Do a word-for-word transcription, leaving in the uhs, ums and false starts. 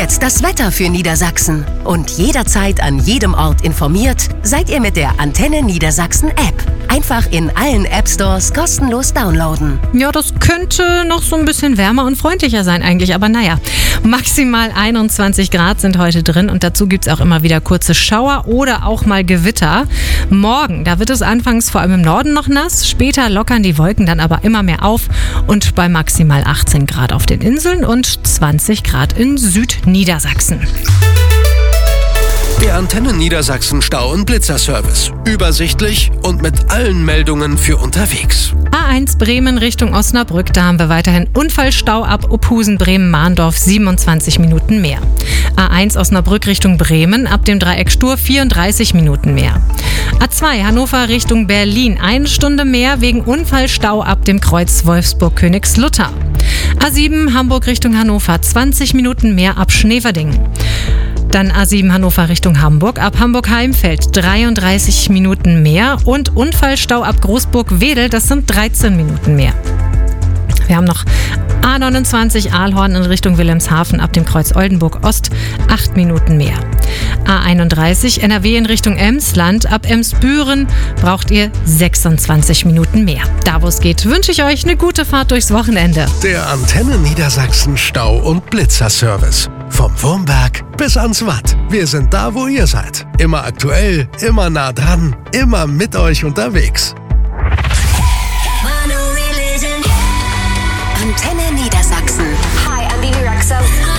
jetzt das Wetter für Niedersachsen. Und jederzeit an jedem Ort informiert seid ihr mit der Antenne Niedersachsen App. Einfach in allen App Stores kostenlos downloaden. Ja, das könnte noch so ein bisschen wärmer und freundlicher sein eigentlich, aber naja. Maximal einundzwanzig Grad sind heute drin und dazu gibt es auch immer wieder kurze Schauer oder auch mal Gewitter. Morgen, da wird es anfangs vor allem im Norden noch nass, später lockern die Wolken dann aber immer mehr auf und bei maximal achtzehn Grad auf den Inseln und zwanzig Grad in Südniedersachsen. Der Antenne Niedersachsen Stau- und Blitzerservice. Übersichtlich und mit allen Meldungen für unterwegs. A eins Bremen Richtung Osnabrück, da haben wir weiterhin Unfallstau ab Ophusen, Bremen, Mahndorf, siebenundzwanzig Minuten mehr. A eins Osnabrück Richtung Bremen, ab dem Dreieck Stur vierunddreißig Minuten mehr. A zwei Hannover Richtung Berlin, eine Stunde mehr wegen Unfallstau ab dem Kreuz Wolfsburg-Königslutter. A sieben Hamburg Richtung Hannover, zwanzig Minuten mehr ab Schneverding. Dann A sieben Hannover Richtung Hamburg, ab Hamburg-Heimfeld dreiunddreißig Minuten mehr und Unfallstau ab Großburg-Wedel, das sind dreizehn Minuten mehr. Wir haben noch A neunundzwanzig Aalhorn in Richtung Wilhelmshaven ab dem Kreuz Oldenburg Ost, acht Minuten mehr. A einunddreißig N R W in Richtung Emsland, ab Emsbüren braucht ihr sechsundzwanzig Minuten mehr. Da wo es geht, wünsche ich euch eine gute Fahrt durchs Wochenende. Der Antenne Niedersachsen Stau- und Blitzerservice. Vom Wurmberg bis ans Watt. Wir sind da, wo ihr seid. Immer aktuell, immer nah dran, immer mit euch unterwegs. Antenne Niedersachsen. Hi, I'm Bibi Rexha.